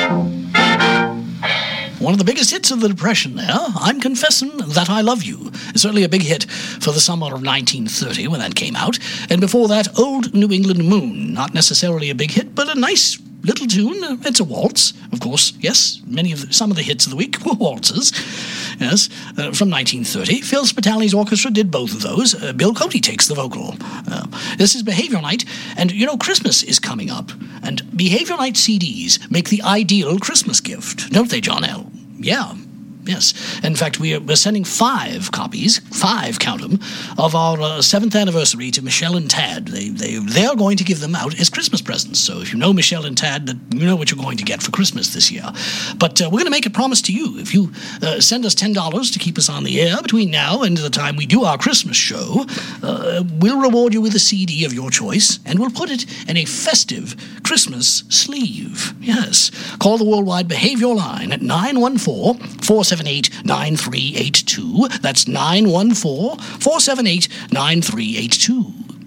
One of the biggest hits of the Depression there, I'm Confessing That I Love You. It's certainly a big hit for the summer of 1930 when that came out. And before that, Old New England Moon. Not necessarily a big hit, but a nice little tune. It's a waltz, of course. Yes, some of the hits of the week were waltzes. Yes, from 1930. Phil Spitali's orchestra did both of those. Bill Cote takes the vocal. This is Behavior Night, and you know Christmas is coming up, and Behavior Night CDs make the ideal Christmas gift, don't they, John L.? Yeah. Yes. In fact, we're sending 5 copies, 5, count them, of our 7th anniversary to Michelle and Tad. They are going to give them out as Christmas presents. So if you know Michelle and Tad, you know what you're going to get for Christmas this year. But we're going to make a promise to you. If you send us $10 to keep us on the air between now and the time we do our Christmas show, we'll reward you with a CD of your choice, and we'll put it in a festive Christmas sleeve. Yes. Call the Worldwide Behavior line at 914-478-9382. That's 914-478-9382.